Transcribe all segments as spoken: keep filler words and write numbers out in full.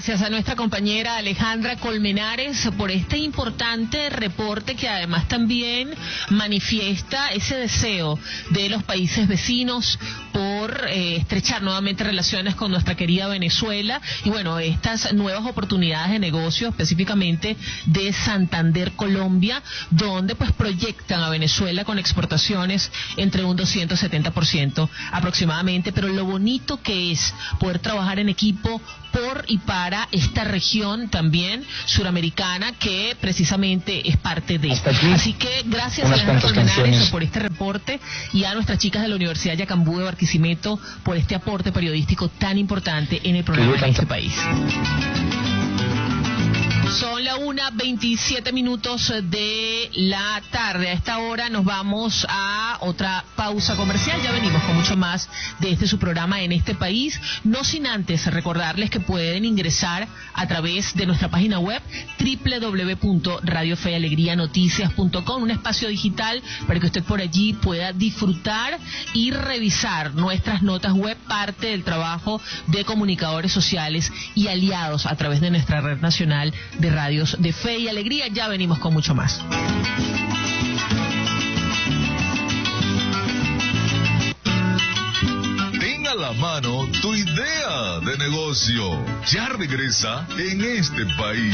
gracias a nuestra compañera Alejandra Colmenares por este importante reporte que además también manifiesta ese deseo de los países vecinos por eh, estrechar nuevamente relaciones con nuestra querida Venezuela y bueno, estas nuevas oportunidades de negocio específicamente de Santander, Colombia, donde pues proyectan a Venezuela con exportaciones entre un doscientos setenta por ciento aproximadamente, pero lo bonito que es poder trabajar en equipo por y para esta región también suramericana que precisamente es parte de. Así que gracias a Alejandra Colmenares por este reporte y a nuestras chicas de la Universidad Yacambú de Barquisimeto por este aporte periodístico tan importante en el programa de este país. Son la una veintisiete minutos de la tarde. A esta hora nos vamos a otra pausa comercial. Ya venimos con mucho más de este su programa en este país. No sin antes recordarles que pueden ingresar a través de nuestra página web doble u doble u doble u punto radio fe y alegría noticias punto com, un espacio digital para que usted por allí pueda disfrutar y revisar nuestras notas web, parte del trabajo de comunicadores sociales y aliados a través de nuestra red nacional de radios de Fe y Alegría. Ya venimos con mucho más. Ten a la mano tu idea de negocio. Ya regresa en este país.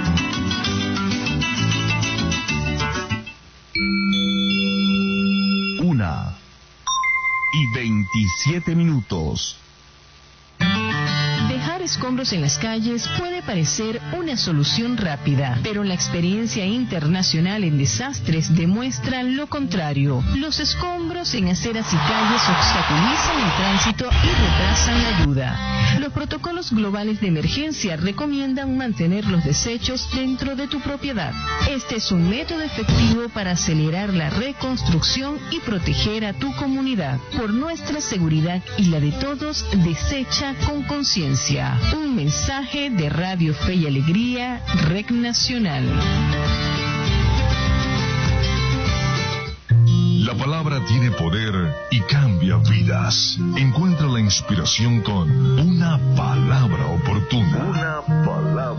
Una y veintisiete minutos. Dejar escombros en las calles puede parecer una solución rápida, pero la experiencia internacional en desastres demuestra lo contrario. Los escombros en aceras y calles obstaculizan el tránsito y retrasan la ayuda. Los protocolos globales de emergencia recomiendan mantener los desechos dentro de tu propiedad. Este es un método efectivo para acelerar la reconstrucción y proteger a tu comunidad. Por nuestra seguridad y la de todos, desecha con conciencia. Un mensaje de Radio Fe y Alegría, Red Nacional. La palabra tiene poder y cambia vidas. Encuentra la inspiración con una palabra oportuna. Una palabra.